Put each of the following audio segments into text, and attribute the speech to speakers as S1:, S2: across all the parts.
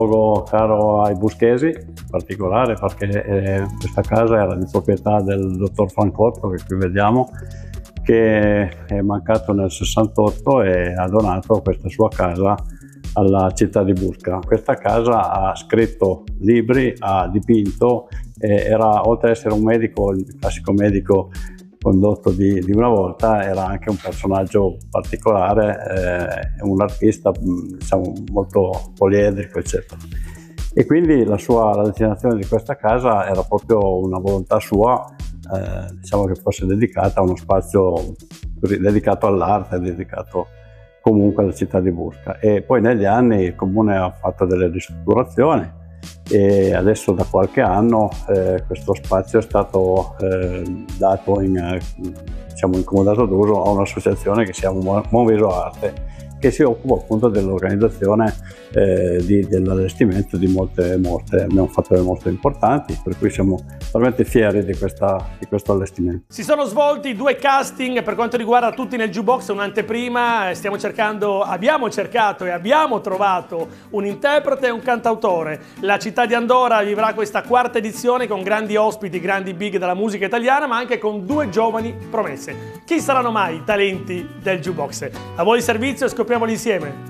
S1: Caro ai Buschesi, in particolare perché questa casa era di proprietà del dottor Francotto, che qui vediamo, che è mancato nel 68 e ha donato questa sua casa alla città di Busca. Questa casa ha scritto libri, ha dipinto, era, oltre ad essere un medico, il classico medico condotto di una volta, era anche un personaggio particolare, un artista, diciamo, molto poliedrico, eccetera. E quindi la destinazione di questa casa era proprio una volontà sua, diciamo, che fosse dedicata a uno spazio dedicato all'arte, dedicato comunque alla città di Busca. E poi negli anni il comune ha fatto delle ristrutturazioni e adesso da qualche anno questo spazio è stato dato diciamo, incomodato d'uso a un'associazione che si chiama Monviso Arte, che si occupa appunto dell'organizzazione dell'allestimento di molte mostre. Abbiamo fatto delle mostre importanti, per cui siamo veramente fieri di questo allestimento.
S2: Si sono svolti 2 casting per quanto riguarda Tutti nel Jukebox, un'anteprima. Abbiamo cercato e abbiamo trovato un interprete e un cantautore. La città di Andora vivrà questa 4ª edizione con grandi ospiti, grandi big della musica italiana, ma anche con 2 giovani promesse. Chi saranno mai i talenti del Jukebox? A voi il servizio e scopriamoli insieme.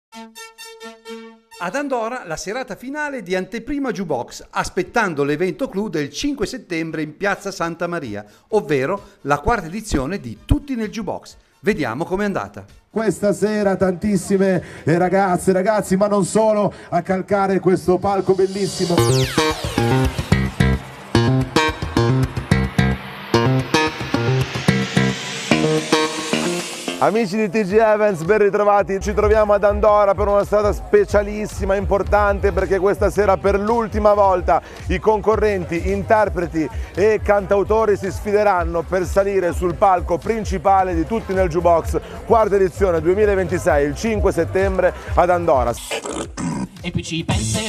S3: Ad Andora la serata finale di Anteprima Jukebox, aspettando l'evento clou del 5 settembre in Piazza Santa Maria, ovvero la 4ª edizione di Tutti nel Jukebox. Vediamo com'è andata.
S4: Questa sera tantissime ragazze, ragazzi, ma non solo, a calcare questo palco bellissimo.
S5: Amici di TG Events, ben ritrovati. Ci troviamo ad Andora per una serata specialissima, importante, perché questa sera per l'ultima volta i concorrenti, interpreti e cantautori si sfideranno per salire sul palco principale di Tutti nel Jukebox, 4ª edizione 2026, il 5 settembre ad Andora.
S6: E più ci pensi